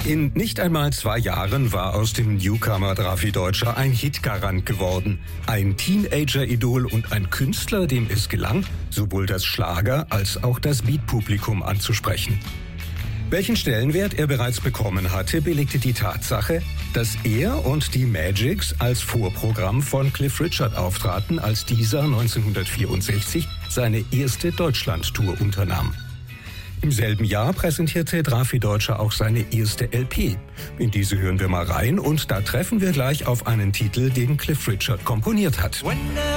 In nicht einmal 2 Jahren war aus dem Newcomer Drafi Deutscher ein Hitgarant geworden. Ein Teenager-Idol und ein Künstler, dem es gelang, sowohl das Schlager- als auch das Beat-Publikum anzusprechen. Welchen Stellenwert er bereits bekommen hatte, belegte die Tatsache, dass er und die Magics als Vorprogramm von Cliff Richard auftraten, als dieser 1964 seine erste Deutschland-Tour unternahm. Im selben Jahr präsentierte Drafi Deutscher auch seine erste LP. In diese hören wir mal rein und da treffen wir gleich auf einen Titel, den Cliff Richard komponiert hat.